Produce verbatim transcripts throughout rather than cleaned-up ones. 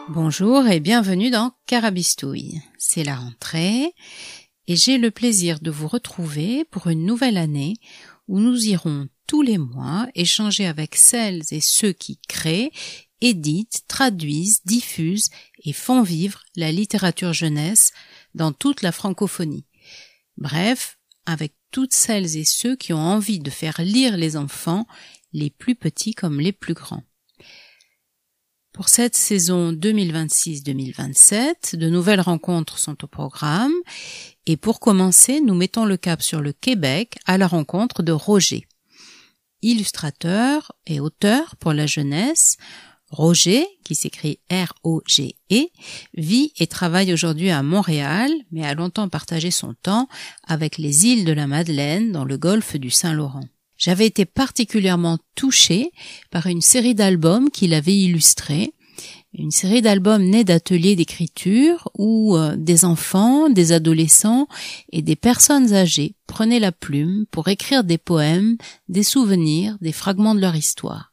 Bonjour et bienvenue dans Carabistouille. C'est la rentrée et j'ai le plaisir de vous retrouver pour une nouvelle année où nous irons tous les mois échanger avec celles et ceux qui créent, éditent, traduisent, diffusent et font vivre la littérature jeunesse dans toute la francophonie. Bref, avec toutes celles et ceux qui ont envie de faire lire les enfants, les plus petits comme les plus grands. Pour cette saison deux mille vingt-six deux mille vingt-sept, de nouvelles rencontres sont au programme et pour commencer, nous mettons le cap sur le Québec à la rencontre de Roger. Illustrateur et auteur pour la jeunesse, Roger, qui s'écrit R O G E, vit et travaille aujourd'hui à Montréal, mais a longtemps partagé son temps avec les îles de la Madeleine dans le golfe du Saint-Laurent. J'avais été particulièrement touchée par une série d'albums qu'il avait illustrés, une série d'albums nés d'ateliers d'écriture où euh, des enfants, des adolescents et des personnes âgées prenaient la plume pour écrire des poèmes, des souvenirs, des fragments de leur histoire.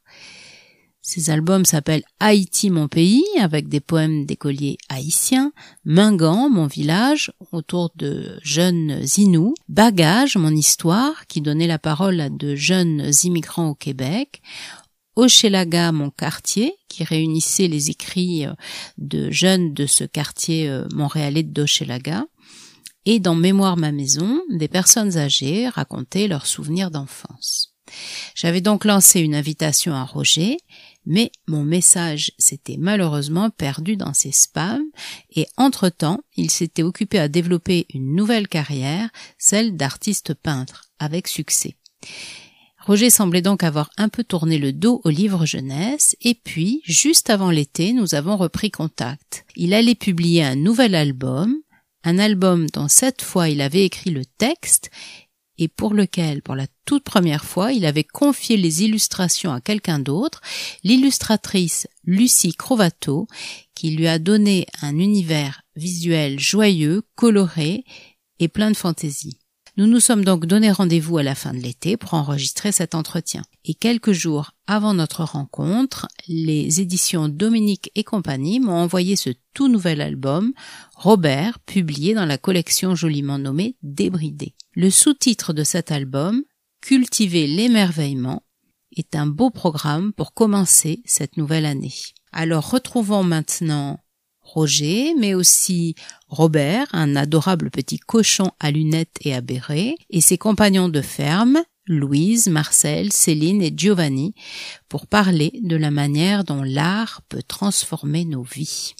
Ces albums s'appellent Haïti, mon pays, avec des poèmes d'écoliers haïtiens, Mingan, mon village, autour de jeunes Inuits, Bagage, mon histoire, qui donnait la parole à de jeunes immigrants au Québec, Hochelaga, mon quartier, qui réunissait les écrits de jeunes de ce quartier montréalais d'Hochelaga, et dans Mémoire ma maison, des personnes âgées racontaient leurs souvenirs d'enfance. J'avais donc lancé une invitation à Roger, mais mon message s'était malheureusement perdu dans ses spams et entre-temps, il s'était occupé à développer une nouvelle carrière, celle d'artiste peintre, avec succès. Roger semblait donc avoir un peu tourné le dos au livre jeunesse et puis, juste avant l'été, nous avons repris contact. Il allait publier un nouvel album, un album dont cette fois il avait écrit le texte et pour lequel, pour la toute première fois, il avait confié les illustrations à quelqu'un d'autre, l'illustratrice Lucie Crovato, qui lui a donné un univers visuel joyeux, coloré et plein de fantaisie. Nous nous sommes donc donné rendez-vous à la fin de l'été pour enregistrer cet entretien. Et quelques jours avant notre rencontre, les éditions Dominique et compagnie m'ont envoyé ce tout nouvel album, Robert, publié dans la collection joliment nommée Débridé. Le sous-titre de cet album, Cultiver l'émerveillement, est un beau programme pour commencer cette nouvelle année. Alors retrouvons maintenant Roger, mais aussi Robert, un adorable petit cochon à lunettes et à béret, et ses compagnons de ferme, Louise, Marcel, Céline et Giovanni, pour parler de la manière dont l'art peut transformer nos vies.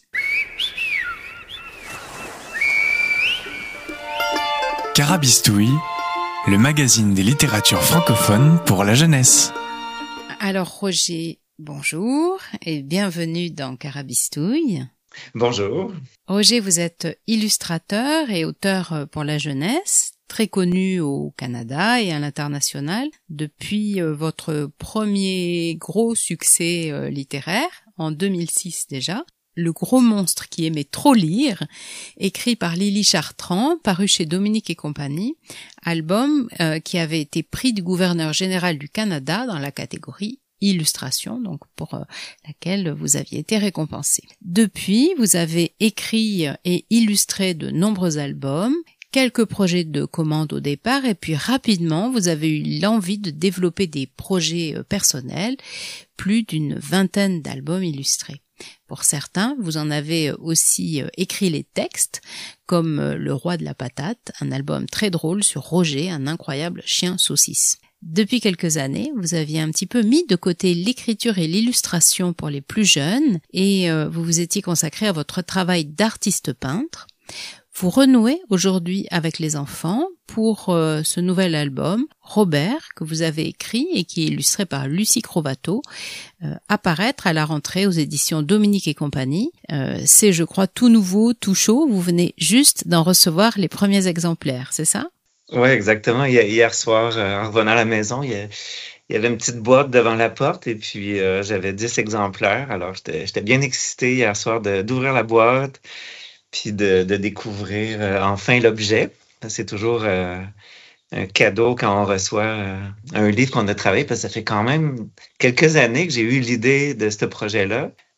Carabistouille, le magazine des littératures francophones pour la jeunesse. Alors Roger, bonjour et bienvenue dans Carabistouille. Bonjour. Roger, vous êtes illustrateur et auteur pour la jeunesse, très connu au Canada et à l'international depuis votre premier gros succès littéraire, en deux mille six déjà. Le gros monstre qui aimait trop lire, écrit par Lily Chartrand, paru chez Dominique et compagnie, album euh, qui avait été prix du gouverneur général du Canada dans la catégorie illustration, donc pour euh, laquelle vous aviez été récompensé. Depuis, vous avez écrit et illustré de nombreux albums, quelques projets de commande au départ, et puis rapidement, vous avez eu l'envie de développer des projets euh, personnels, plus d'une vingtaine d'albums illustrés. Pour certains, vous en avez aussi écrit les textes, comme Le Roi de la Patate, un album très drôle sur Roger, un incroyable chien saucisse. Depuis quelques années, vous aviez un petit peu mis de côté l'écriture et l'illustration pour les plus jeunes, et euh, vous vous étiez consacré à votre travail d'artiste peintre. Vous renouez aujourd'hui avec les enfants pour euh, ce nouvel album, Robert, que vous avez écrit et qui est illustré par Lucie Crovato, euh, apparaître à la rentrée aux éditions Dominique et compagnie. Euh, c'est, je crois, tout nouveau, tout chaud. Vous venez juste d'en recevoir les premiers exemplaires, c'est ça? Oui, exactement. Hier, hier soir, en revenant à la maison, il y, a, il y avait une petite boîte devant la porte et puis euh, j'avais dix exemplaires. Alors, j'étais, j'étais bien excité hier soir de, d'ouvrir la boîte puis de, de découvrir euh, enfin l'objet. C'est toujours euh, un cadeau quand on reçoit euh, un livre qu'on a travaillé, parce que ça fait quand même quelques années que j'ai eu l'idée de ce projet-là.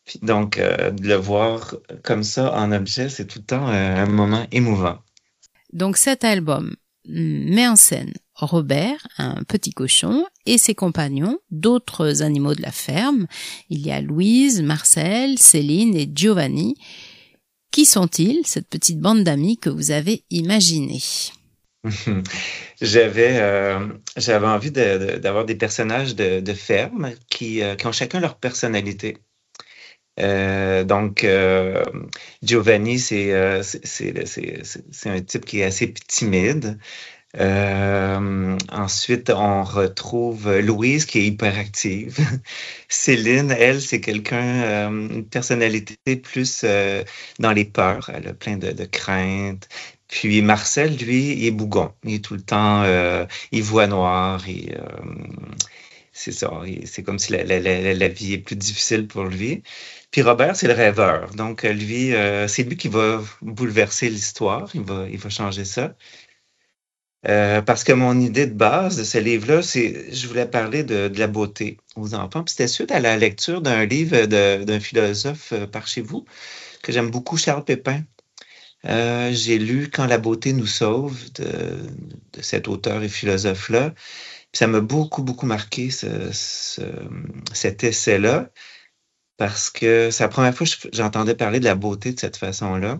Puis donc, euh, de le voir comme ça en objet, c'est tout le temps euh, un moment émouvant. Donc cet album met en scène Robert, un petit cochon, et ses compagnons, d'autres animaux de la ferme. Il y a Louise, Marcel, Céline et Giovanni. Qui sont-ils, cette petite bande d'amis que vous avez imaginée? J'avais euh, j'avais envie de, de, d'avoir des personnages de, de ferme qui, euh, qui ont chacun leur personnalité. Euh, donc, euh, Giovanni, c'est, euh, c'est, c'est, c'est, c'est un type qui est assez timide. Euh, ensuite, on retrouve Louise qui est hyperactive. Céline, elle, c'est quelqu'un, euh, une personnalité plus euh, dans les peurs. Elle a plein de, de craintes. Puis Marcel, lui, il est bougon. Il est tout le temps, euh, il voit noir. Et, euh, c'est ça. Il- c'est comme si la, la, la, la vie est plus difficile pour lui. Puis Robert, c'est le rêveur. Donc lui, euh, c'est lui qui va bouleverser l'histoire. Il va, il va changer ça. Euh, parce que mon idée de base de ce livre-là, c'est, je voulais parler de, de la beauté aux enfants. Puis c'était suite à la lecture d'un livre de- d'un philosophe euh, par chez vous, que j'aime beaucoup, Charles Pépin. Euh, j'ai lu Quand la beauté nous sauve de, de cet auteur et philosophe-là. Puis ça m'a beaucoup, beaucoup marqué ce, ce- cet essai-là, parce que c'est la première fois que j'entendais parler de la beauté de cette façon-là.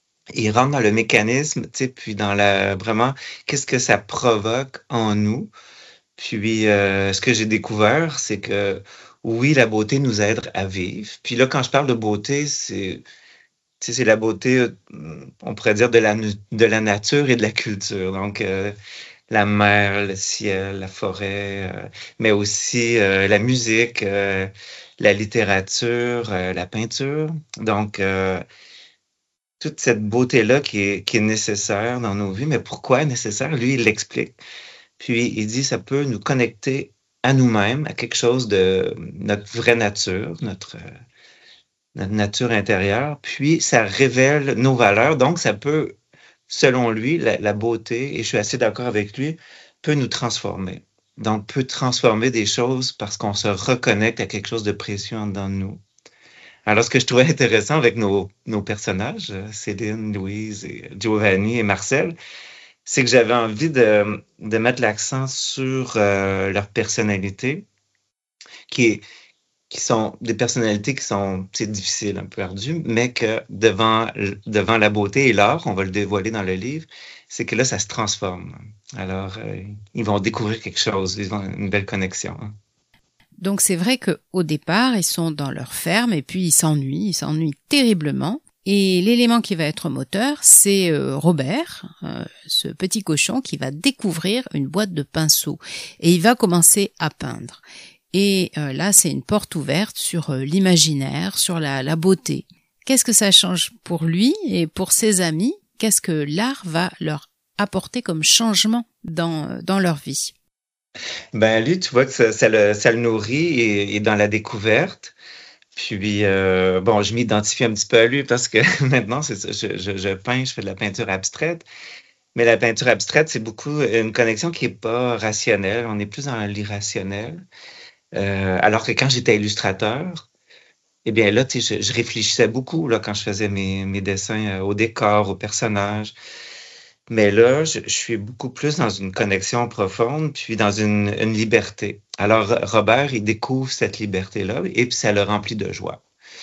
Il rentre dans le mécanisme, tu sais, puis dans la vraiment qu'est-ce que ça provoque en nous. Puis euh, ce que j'ai découvert, c'est que oui, la beauté nous aide à vivre. Puis là, quand je parle de beauté, c'est tu sais, c'est la beauté, euh, on pourrait dire de la nu- de la nature et de la culture. Donc euh, la mer, le ciel, la forêt, euh, mais aussi euh, la musique, euh, la littérature, euh, la peinture. Donc euh, toute cette beauté-là qui est, qui est nécessaire dans nos vies. Mais pourquoi nécessaire? Lui, il l'explique. Puis il dit ça peut nous connecter à nous-mêmes, à quelque chose de notre vraie nature, notre, euh, notre nature intérieure. Puis ça révèle nos valeurs. Donc ça peut, selon lui, la, la beauté, et je suis assez d'accord avec lui, peut nous transformer. Donc peut transformer des choses parce qu'on se reconnecte à quelque chose de précieux en dedans de nous. Alors, ce que je trouvais intéressant avec nos, nos personnages, euh, Céline, Louise, et Giovanni et Marcel, c'est que j'avais envie de, de mettre l'accent sur euh, leur personnalité, qui, est, qui sont des personnalités qui sont, c'est difficile, un peu ardues, mais que devant, devant la beauté et l'art, on va le dévoiler dans le livre, c'est que là, ça se transforme. Alors, euh, ils vont découvrir quelque chose, ils ont une belle connexion. Hein. Donc c'est vrai qu'au départ, ils sont dans leur ferme et puis ils s'ennuient, ils s'ennuient terriblement. Et l'élément qui va être moteur, c'est euh, Robert, euh, ce petit cochon qui va découvrir une boîte de pinceaux. Et il va commencer à peindre. Et euh, là, c'est une porte ouverte sur euh, l'imaginaire, sur la, la beauté. Qu'est-ce que ça change pour lui et pour ses amis? Qu'est-ce que l'art va leur apporter comme changement dans, dans leur vie? Ben lui, tu vois que ça, ça le, ça le nourrit et, et dans la découverte. Puis, euh, bon, je m'identifie un petit peu à lui parce que maintenant, c'est ça, je, je, je peins, je fais de la peinture abstraite. Mais la peinture abstraite, c'est beaucoup une connexion qui est pas rationnelle. On est plus dans l'irrationnel. Euh, alors que quand j'étais illustrateur, eh bien là, tu sais, je, je réfléchissais beaucoup là, quand je faisais mes, mes dessins euh, au décor, aux personnages. Mais là, je, je suis beaucoup plus dans une connexion profonde, puis dans une, une liberté. Alors, Robert, il découvre cette liberté-là et puis ça le remplit de joie.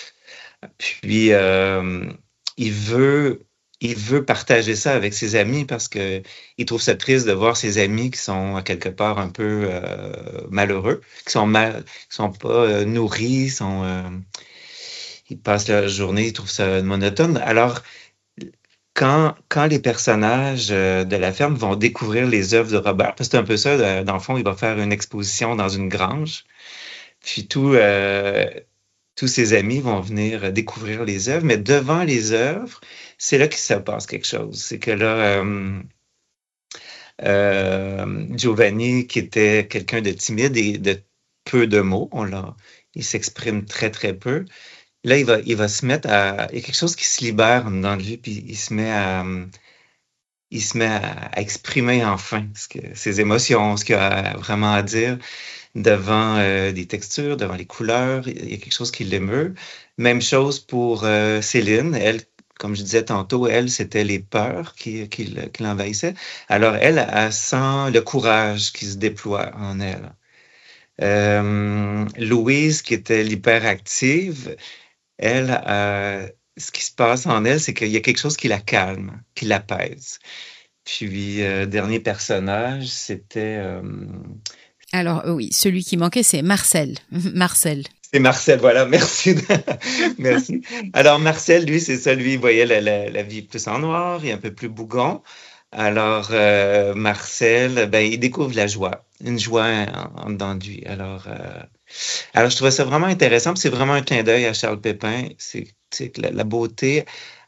Puis, euh, il veut, il veut partager ça avec ses amis parce que il trouve ça triste de voir ses amis qui sont à quelque part un peu euh, malheureux, qui sont mal, qui sont pas euh, nourris, sont, euh, ils passent leur journée, ils trouvent ça monotone. Alors, quand, quand les personnages euh, de la ferme vont découvrir les œuvres de Robert, parce que c'est un peu ça, euh, dans le fond, il va faire une exposition dans une grange, puis tout, euh, tous ses amis vont venir découvrir les œuvres, mais devant les œuvres, c'est là qu'il se passe quelque chose. C'est que là, euh, euh, Giovanni, qui était quelqu'un de timide et de peu de mots, on l'a, il s'exprime très, très peu. Là, il va, il va se mettre à... Il y a quelque chose qui se libère dans lui, puis il se met à, il se met à, à exprimer enfin ce que, ses émotions, ce qu'il a vraiment à dire devant euh, des textures, devant les couleurs. Il y a quelque chose qui l'émeut. Même chose pour euh, Céline. Elle, comme je disais tantôt, elle, c'était les peurs qui, qui, qui l'envahissaient. Alors, elle, elle sent le courage qui se déploie en elle. Euh, Louise, qui était l'hyperactive, elle, euh, ce qui se passe en elle, c'est qu'il y a quelque chose qui la calme, qui l'apaise. Puis, euh, dernier personnage, c'était... Euh, Alors euh, oui, celui qui manquait, c'est Marcel. Marcel. C'est Marcel, voilà, merci. Merci. Alors, Marcel, lui, c'est ça, lui, il voyait la, la, la vie plus en noir et un peu plus bougon. Alors, euh, Marcel, ben, il découvre la joie, une joie en, en dedans de lui. Alors, euh, alors, je trouvais ça vraiment intéressant. Puis c'est vraiment un clin d'œil à Charles Pépin. C'est, c'est que la, la beauté,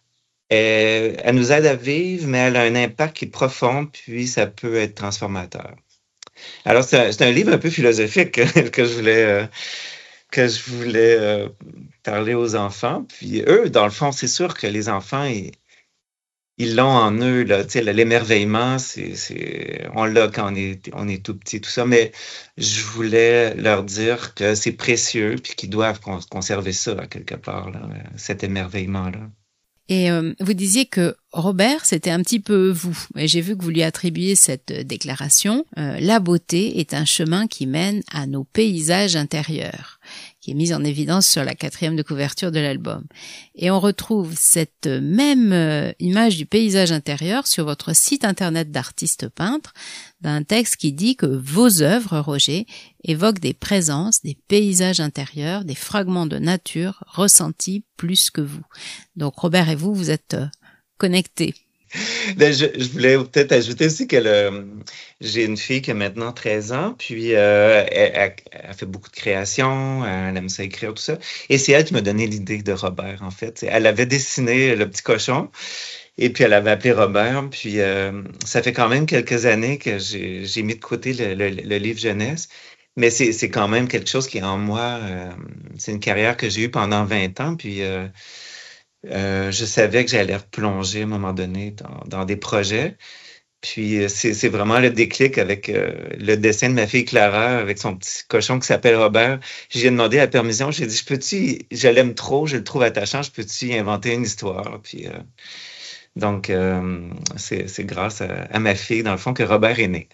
elle, elle nous aide à vivre, mais elle a un impact qui est profond, puis ça peut être transformateur. Alors, c'est un, c'est un livre un peu philosophique que, que je voulais, euh, que je voulais euh, parler aux enfants. Puis eux, dans le fond, c'est sûr que les enfants, ils, ils l'ont en eux, là, tu sais, l'émerveillement, c'est, c'est, on l'a quand on est, on est tout petit, tout ça, mais je voulais leur dire que c'est précieux, puis qu'ils doivent con- conserver ça, là, quelque part, là, cet émerveillement-là. Et euh, vous disiez que Robert, c'était un petit peu vous. Et j'ai vu que vous lui attribuiez cette déclaration. Euh, la beauté est un chemin qui mène à nos paysages intérieurs, qui est mise en évidence sur la quatrième de couverture de l'album. Et on retrouve cette même euh, image du paysage intérieur sur votre site internet d'artiste peintre, d'un texte qui dit que vos œuvres, Roger, évoquent des présences, des paysages intérieurs, des fragments de nature ressentis plus que vous. Donc Robert et vous, vous êtes euh, connectés. Ben, je, je voulais peut-être ajouter aussi que le, j'ai une fille qui a maintenant treize ans, puis euh, elle, elle, elle fait beaucoup de créations, elle aime ça écrire, tout ça. Et c'est elle qui m'a donné l'idée de Robert, en fait. Elle avait dessiné le petit cochon, et puis elle avait appelé Robert, puis euh, ça fait quand même quelques années que j'ai, j'ai mis de côté le, le, le livre jeunesse, mais c'est, c'est quand même quelque chose qui est en moi. Euh, c'est une carrière que j'ai eue pendant vingt ans, puis... Euh, Euh, je savais que j'allais replonger à un moment donné dans, dans des projets. Puis euh, c'est, c'est vraiment le déclic avec euh, le dessin de ma fille Clara, avec son petit cochon qui s'appelle Robert. J'ai demandé la permission. J'ai dit, je peux-tu, je l'aime trop, je le trouve attachant, je peux-tu inventer une histoire? Puis euh, donc, euh, c'est, c'est grâce à, à ma fille, dans le fond, que Robert est né.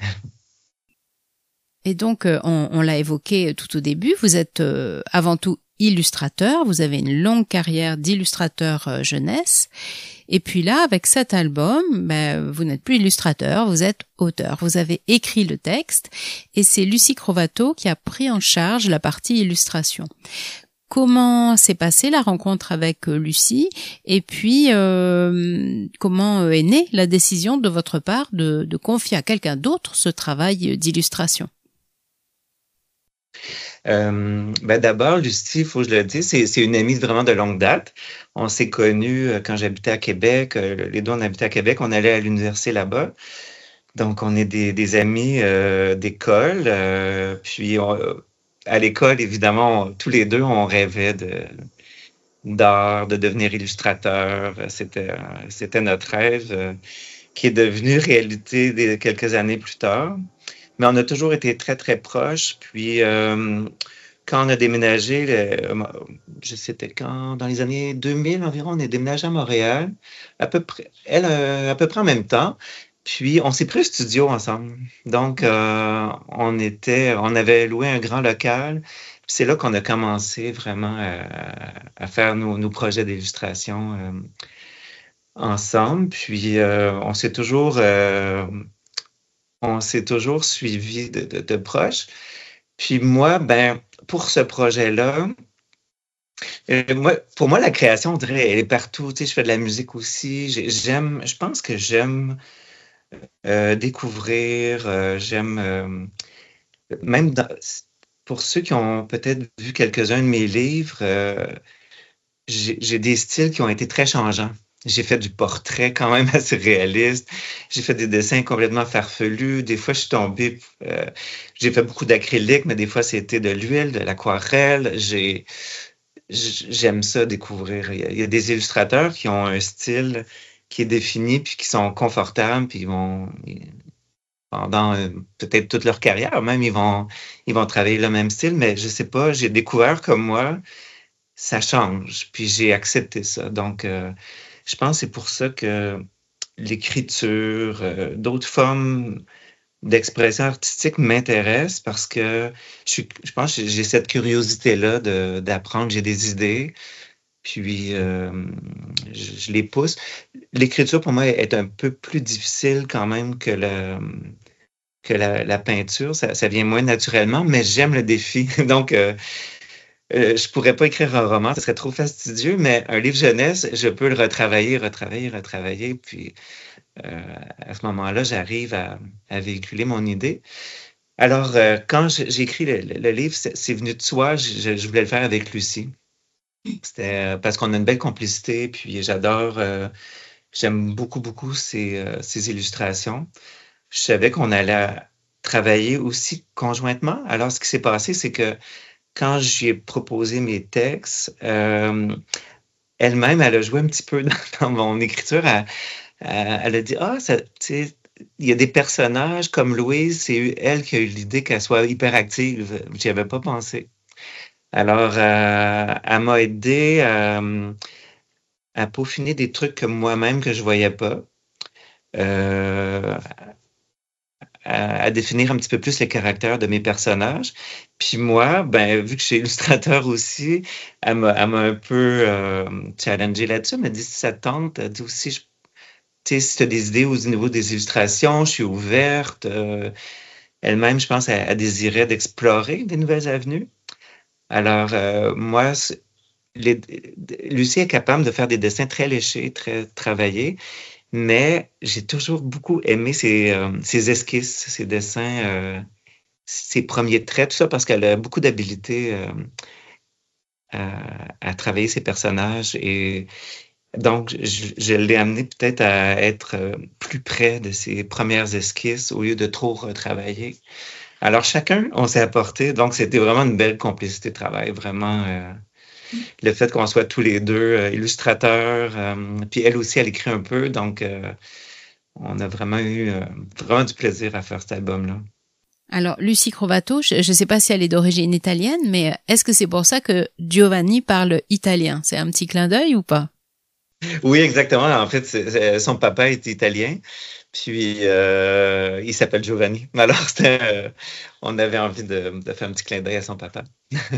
Et donc, euh, on, on l'a évoqué tout au début, vous êtes euh, avant tout illustrateur, vous avez une longue carrière d'illustrateur euh, jeunesse, et puis là, avec cet album, ben, vous n'êtes plus illustrateur, vous êtes auteur, vous avez écrit le texte, et c'est Lucie Crovato qui a pris en charge la partie illustration. Comment s'est passée la rencontre avec euh, Lucie, et puis euh, comment est née la décision de votre part de, de confier à quelqu'un d'autre ce travail d'illustration? Euh, ben d'abord, Lucie, il faut que je le dise, c'est, c'est une amie vraiment de longue date. On s'est connus euh, quand j'habitais à Québec. Euh, les deux, on habitait à Québec. On allait à l'université là-bas. Donc, on est des, des amis euh, d'école. Euh, puis, on, à l'école, évidemment, on- tous les deux, on rêvait de, d'art, de devenir illustrateur. C'était, euh, c'était notre rêve euh, qui est devenu réalité des, quelques années plus tard. Mais on a toujours été très, très proches. Puis, euh, quand on a déménagé, le- je sais c'était quand, dans les années deux mille environ, on est déménagé à Montréal, à peu près, elle, euh, à peu près en même temps. Puis, on s'est pris un studio ensemble. Donc, euh, on était, on avait loué un grand local. Puis c'est là qu'on a commencé vraiment à, à faire nos, nos projets d'illustration euh, ensemble. Puis, euh, on s'est toujours, euh, on s'est toujours suivi de, de, de proche. Puis moi, ben, pour ce projet-là, euh, moi, pour moi, la création, on dirait, elle est partout. Tu sais, je fais de la musique aussi. J'ai- J'aime, je pense que j'aime euh, découvrir, euh, j'aime, euh, même dans- pour ceux qui ont peut-être vu quelques-uns de mes livres, euh, j'ai j'ai des styles qui ont été très changeants. J'ai fait du portrait quand même assez réaliste. J'ai fait des dessins complètement farfelus. Des fois, je suis tombée. euh, j'ai fait beaucoup d'acrylique, mais des fois, c'était de l'huile, de l'aquarelle. J'ai, j- j'aime ça découvrir. Il y, a, il y a des illustrateurs qui ont un style qui est défini, puis qui sont confortables, puis ils vont, ils- pendant euh, peut-être toute leur carrière, même, ils vont, ils vont travailler le même style, mais je sais pas, j'ai découvert comme moi, ça change, puis j'ai accepté ça. Donc, euh, je pense que c'est pour ça que l'écriture, euh, d'autres formes d'expression artistique m'intéressent parce que je, suis- je pense que j'ai cette curiosité-là de, d'apprendre, j'ai des idées, puis euh, je, je les pousse. L'écriture, pour moi, est un peu plus difficile quand même que le, que la, la peinture. Ça, ça vient moins naturellement, mais j'aime le défi. Donc, euh, euh, je pourrais pas écrire un roman, ce serait trop fastidieux, mais un livre jeunesse, je peux le retravailler, retravailler, retravailler, puis euh, à ce moment-là, j'arrive à, à véhiculer mon idée. Alors, euh, quand je- j'ai écrit le, le- le livre, c'est c'est venu de soi, je, je voulais le faire avec Lucie. C'était euh, parce qu'on a une belle complicité, puis j'adore, euh, j'aime beaucoup, beaucoup ses, euh, ses illustrations. Je savais qu'on allait travailler aussi conjointement. Alors, ce qui s'est passé, c'est que quand j'ai proposé mes textes, euh, elle-même, elle a joué un petit peu dans, dans mon écriture. Elle, elle- elle a dit, ah, ça, tu sais, il y a des personnages comme Louise, c'est elle qui a eu l'idée qu'elle soit hyperactive. J'y avais pas pensé. Alors, euh, elle m'a aidé à, à peaufiner des trucs que moi-même que je voyais pas. Euh, à, à définir un petit peu plus les caractères de mes personnages. Puis moi, ben, vu que je suis illustrateur aussi, elle m'a, elle m'a un peu euh, challengé là-dessus. Elle m'a dit, si ça te tente, elle dit aussi, je- tu sais, si tu as des idées au niveau des illustrations, je suis ouverte. Euh, elle-même, je pense, elle, elle désirait d'explorer des nouvelles avenues. Alors, euh, moi, c'est- les- Lucie est capable de faire des dessins très léchés, très travaillés. Mais j'ai toujours beaucoup aimé ses, euh, ses esquisses, ses dessins, euh, ses premiers traits, tout ça, parce qu'elle a beaucoup d'habileté euh, à, à travailler ses personnages. Et donc, je, je l'ai amené peut-être à être euh, plus près de ses premières esquisses au lieu de trop retravailler. Alors, chacun, on s'est apporté. Donc, c'était vraiment une belle complicité de travail, vraiment. Euh, le fait qu'on soit tous les deux euh, illustrateurs, euh, puis elle aussi, elle écrit un peu, donc euh, on a vraiment eu euh, vraiment du plaisir à faire cet album-là. Alors, Lucie Crovato, je ne sais pas si elle est d'origine italienne, mais est-ce que c'est pour ça que Giovanni parle italien? C'est un petit clin d'œil ou pas? Oui, exactement. En fait, c'est- c'est- son papa est italien, puis euh, il s'appelle Giovanni. Alors, c'était, euh, on avait envie de, de faire un petit clin d'œil à son papa.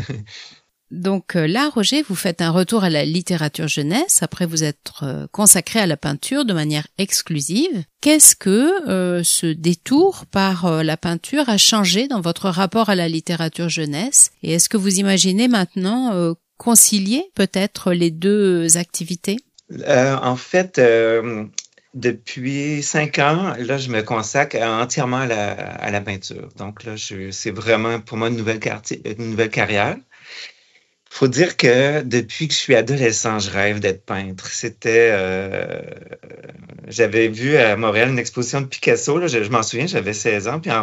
Donc euh, là, Roger, vous faites un retour à la littérature jeunesse après vous être euh, consacré à la peinture de manière exclusive. Qu'est-ce que euh, ce détour par euh, la peinture a changé dans votre rapport à la littérature jeunesse? Et est-ce que vous imaginez maintenant euh, concilier peut-être les deux activités? Euh, en fait, euh, depuis cinq ans, là, je me consacre entièrement à la, à la peinture. Donc là, je, c'est vraiment pour moi une nouvelle, quartier, une nouvelle carrière. Faut dire que depuis que je suis adolescent, je rêve d'être peintre. C'était, euh, j'avais vu à Montréal une exposition de Picasso, là, je, je m'en souviens, j'avais seize ans, puis en